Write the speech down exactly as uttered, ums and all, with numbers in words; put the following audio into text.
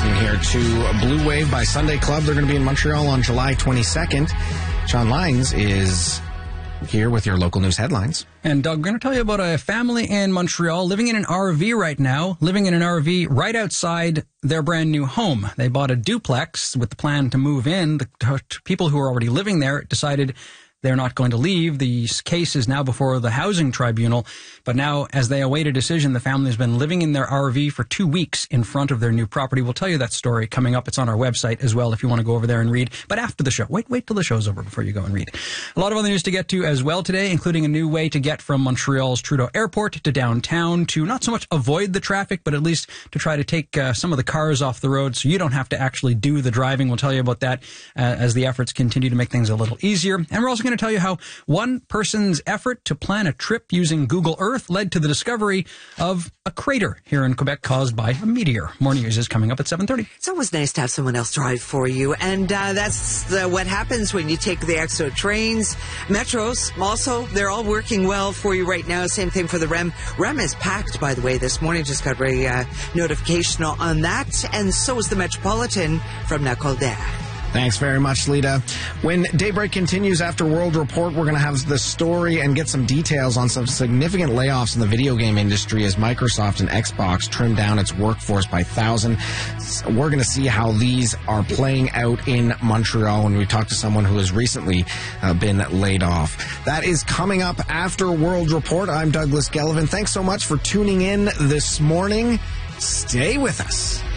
listening here to Blue Wave by Sunday Club. They're going to be in Montreal on July twenty-second. Sean Lyons is here with your local news headlines. And Doug, we're going to tell you about a family in Montreal living in an R V right now, living in an R V right outside their brand new home. They bought a duplex with the plan to move in. The t- people who are already living there decided they're not going to leave. The case is now before the housing tribunal. But now, as they await a decision, the family has been living in their R V for two weeks in front of their new property. We'll tell you that story coming up. It's on our website as well if you want to go over there and read. But after the show, wait, wait till the show's over before you go and read. A lot of other news to get to as well today, including a new way to get from Montreal's Trudeau Airport to downtown to not so much avoid the traffic, but at least to try to take uh, some of the cars off the road so you don't have to actually do the driving. We'll tell you about that uh, as the efforts continue to make things a little easier. And we're also going to tell you how one person's effort to plan a trip using Google Earth led to the discovery of a crater here in Quebec caused by a meteor. More news is coming up at seven thirty. It's always nice to have someone else drive for you, and uh, that's the, what happens when you take the extra trains. Metros, also, they're all working well for you right now. Same thing for the R E M. R E M is packed, by the way, this morning. Just got a uh, notification on that, and so is the Metropolitan from Nacolder. Thanks very much, Lita. When Daybreak continues after World Report, we're going to have the story and get some details on some significant layoffs in the video game industry as Microsoft and Xbox trim down its workforce by thousand. We're going to see how these are playing out in Montreal when we talk to someone who has recently uh, been laid off. That is coming up after World Report. I'm Douglas Gelvin. Thanks so much for tuning in this morning. Stay with us.